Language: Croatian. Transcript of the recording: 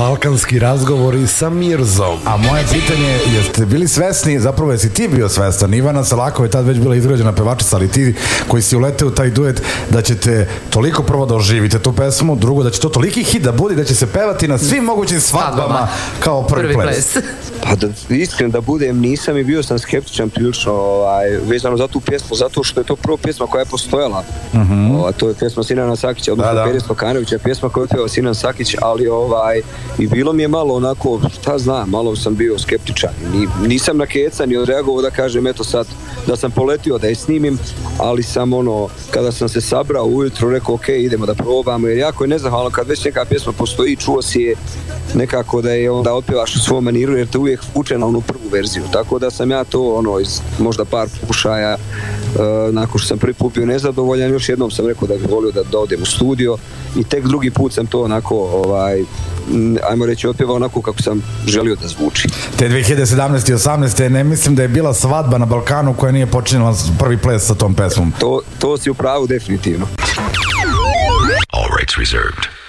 Balkanski razgovori sa Mirzom. A moje pitanje je, jeste bili svesni, zapravo jesi ti bio svestan, Ivana Selakova je tad već bila izgrađena pevačica, ali ti koji si uleteo u taj duet, da ćete toliko prvo da oživite tu pesmu, drugo da će to toliki hit da bude, da će se pevati na svim mogućim svadbama kao prvi ples. Pa da iskreno da budem, nisam i bio sam skeptičan prilično vezano za tu pjesmu, zato što je to prva pjesma koja je postojala. To je pjesma Sinana Sakića, odnosno Pere Stokanovića, pjesma koju je pjevao Sinan Sakić, ali i bilo mi je malo onako, šta znam, malo sam bio skeptičan. Nisam na keca ni odreagovao da kažem, eto sad, da sam poletio da je snimim, ali sam kada sam se sabrao ujutro, rekao ok, idemo da probamo, jer jako je nezahvalno kad već neka pjesma postoji, čuo si je nekako da je onda otpevaš u svom maniru, jer te uvijek vuče na onu prvu verziju, tako da sam ja to iz možda par pokušaja, nakon što sam prvi put bio nezadovoljan, još jednom sam rekao da bih volio da odem u studio i tek drugi put sam to onako ajmo reći otpevao onako kako sam želio da zvuči. Te 2017. i 18. ne mislim da je bila svadba na Balkanu koja nije počinila prvi ples sa tom pesmom. To si u pravu definitivno. All rights reserved.